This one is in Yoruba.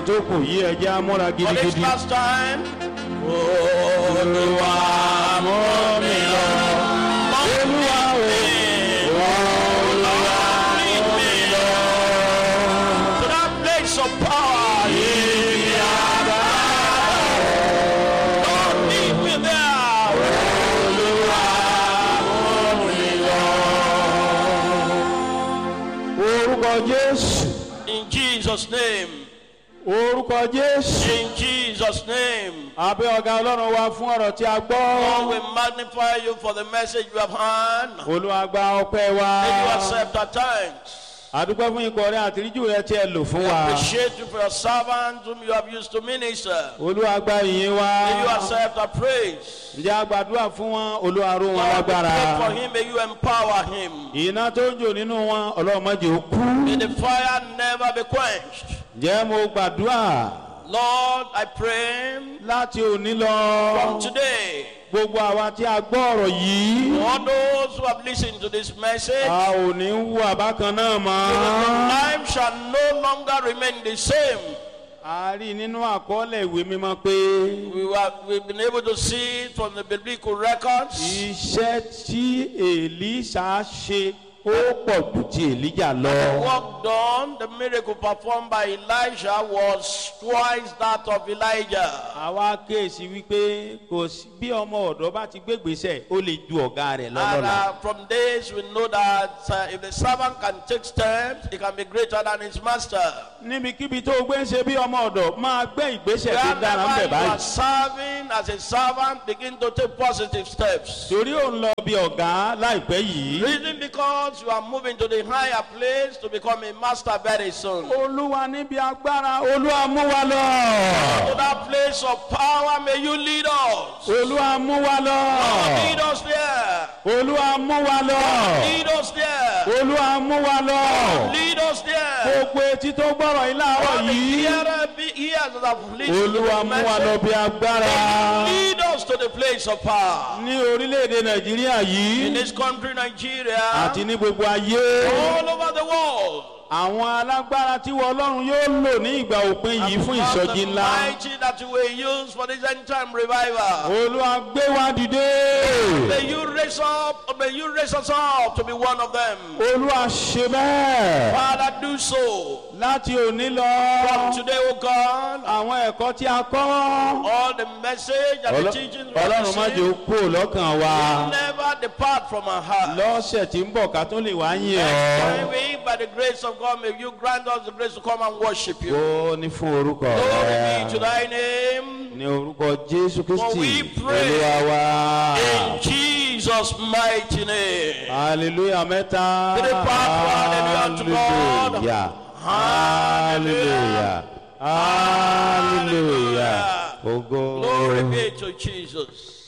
Jókòó yí ẹjẹ́ amúra For this gidigidi. last time. Olúwa mú mi lọ. Olúwa o, Olúwa Lead me to that place of power. Lord, lead me there. orúkọ Jésù, In Jesus' name. orúkọ Jésù. In Jesus' name. Àbẹ̀ ọ̀gá Ọlọ́run wa fún ọ̀rọ̀ tí a Lord, gbọ́. we magnify you for the message you have heard. Olúwa gba ọpẹ́ wa. May you accept our thanks. Àdúpẹ́ fún ikọ̀ rẹ àtìríjù rẹ tí ẹ lò fún wa. Appreciate you for your servants whom you have used to minister. Olúwa gba ìyìn wa. May you accept our praise. Ǹjẹ́ a gbàdúrà fún wọn? Olúwa ró wọn Lord, we lágbára. pray for him. May you empower him. Iná tó ń jò nínú wọn, Ọlọ́run má jẹ́ ó kú. May the fire never be quenched. Ǹjẹ́ mo gbàdúrà Lord, I pray láti òní lọ. from today, Gbogbo àwa tí a gbọ́ ọ̀rọ̀ yìí. all those who have listened to this message, A ò ní wú àbákan náà mọ́. life shall no longer remain the same. A rí nínú àkọọ́lẹ̀ ìwé mímọ́ pé We've been able to see it from the biblical records. iṣẹ́ tí Èlíṣà ṣe ó pọ̀ jù ti Èlíjà lọ. The work done, the miracle performed by Elijah was twice that of Elijah. Àwa kéèsì wípé kò sí bí ọmọ ọ̀dọ́ bá ti gbégbèsè ó lè ju ọ̀gá rẹ̀ And lọ́lọ́la. from this we know that if the servant can take steps, he can be greater than his master. Níbikíbi tó o gbé ń ṣe bí ọmọ ọ̀dọ́ máa gbé ìgbésẹ̀ tó dára ń Wherever bẹ̀ you are báyìí. serving as a servant, begin to take positive steps. Torí ò ń lọ bí ọ̀gá láìpẹ́ yìí. Reason because you are moving to the higher place to become a master very soon. To Olúwa níbi agbára, Olúwa mú wa lọ. that place of power, may you lead us. Olúwa mú wa lọ. Lead us there. Olúwa mú wa lọ. Lead us there. Olúwa mú wa lọ. Lead us there. Gbogbo etí tó gbọ́rọ̀ yìí láàárọ̀ All the yìí. ears that have listened to Olúwa the mú wa lọ message, bí agbára. lead us to the place of power. Ní orílẹ̀-èdè Nàìjíríà In yìí this country, Nigeria, àti ní gbogbo ayé. all over the world, Àwọn alágbára tí wọ́n Ọlọ́run yóò lò ní ìgbà òpin yìí fún because ìsọjí the ńlá. mighty that you will use for this end time revival. Olúwa gbé wa dìde. May you raise us up to be one of them. Olúwa ṣe bẹ́ẹ̀. Father, do so. Láti òní From lọ, today, O God, àwọn ẹ̀kọ́ tí a kọ́. all the message and the teachings we have Ọlọ́run má jẹ́ ó received kúrò lọ́kàn wa. never depart from our heart. Lọ́sẹ̀ tí ń bọ̀ ká tó lè wá yìn Next ọ́. time we, by the grace of God, may you grant us the grace to come and worship you. Ó ní fún orúkọ Glory be to rẹ̀. thy name. Ní orúkọ Jésù For we Kristi, pray Olúwa wa. in Jesus' mighty name. Hallelujah mẹ́ta. Three part, hallelujah to God. Hallelujah. Hallelujah. Hallelujah. Ògo. Glory be to Jesus.